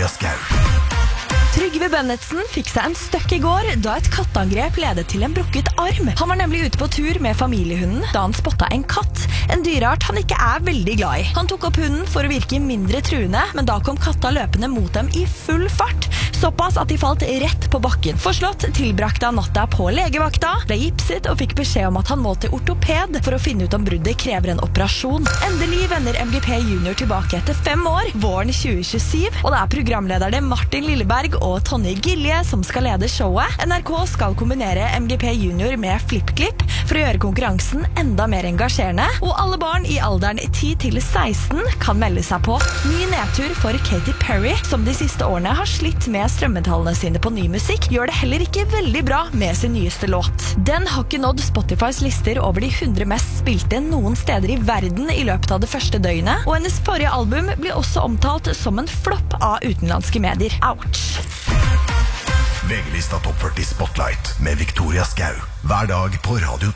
Victoria Skau. Trygve Bennetsen fikk seg en støkk I går da et katteangrep ledet til en brukket arm. Han var nemlig ute på tur med familiehunden da han spottet en katt, en dyreart han ikke veldig glad I. Han tok opp hunden for å virke mindre truende, men da kom katta løpende mot dem I full fart, såpass at de falt rett på bakken. Forslått tilbrakte han natta på legevakta, ble gipset og fikk beskjed om at han må til ortoped for å finne ut om bruddet krever en operasjon. Endelig vender MGP Junior tilbake etter 5 år, våren 2027, og det programlederne Martin Lilleberg og Tonje Gilje som skal lede showet. NRK skal kombinere MGP Junior med FlippKlipp for å gjøre konkurransen enda mer engasjerende, og alle barn I alderen 10-16 kan melde seg på. Ny nedtur for Katy Perry, som de siste årene har slitt med strømmetallene sine på ny musikk, gjør det heller ikke veldig bra med sin nyeste låt. Den har ikke nådd Spotifys lister over de 100 mest spilte noen steder I verden I løpet av det første døgnet, og hennes forrige album blir også omtalt som en flopp av utenlandske medier. Ouch! VG-lista Topp 40 Spotlight med Victoria Skau. Hver dag på Radio